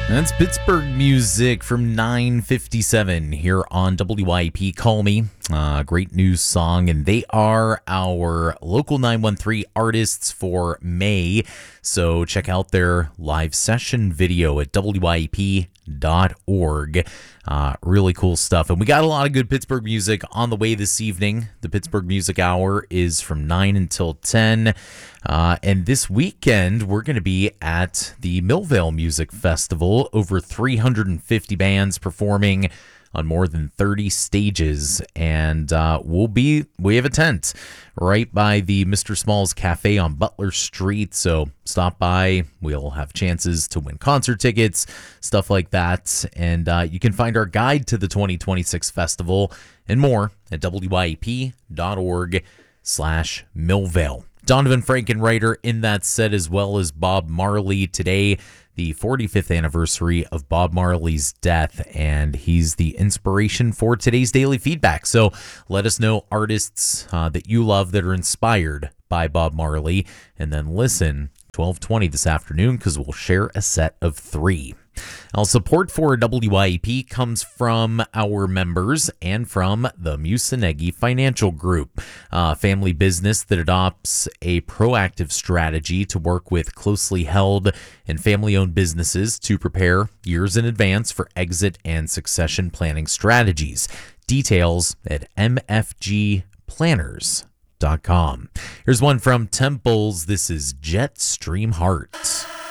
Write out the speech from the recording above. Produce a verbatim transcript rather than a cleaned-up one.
That's Pittsburgh music from nine fifty-seven here on W Y P. Call Me. Uh, great news song, and they are our local nine one three artists for May. So check out their live session video at W Y P dot org. Uh, really cool stuff. And we got a lot of good Pittsburgh music on the way this evening. The Pittsburgh Music Hour is from nine until ten. Uh, and this weekend, we're going to be at the Millvale Music Festival. Over three hundred fifty bands performing on more than thirty stages. And uh, we'll be, we have a tent right by the Mister Smalls Cafe on Butler Street. So stop by. We'll have chances to win concert tickets, stuff like that. And uh, you can find our guide to the twenty twenty-six festival and more at W Y P dot org slash Millvale. Donovan Frankenreiter in that set, as well as Bob Marley. Today, the forty-fifth anniversary of Bob Marley's death, and he's the inspiration for today's daily feedback. So let us know artists uh, that you love that are inspired by Bob Marley, and then listen twelve twenty this afternoon, because we'll share a set of three. Now, support for W Y E P comes from our members and from the Musanegi Financial Group, a family business that adopts a proactive strategy to work with closely held and family-owned businesses to prepare years in advance for exit and succession planning strategies. Details at m f g planners dot com. Here's one from Temples. This is Jetstream Heart.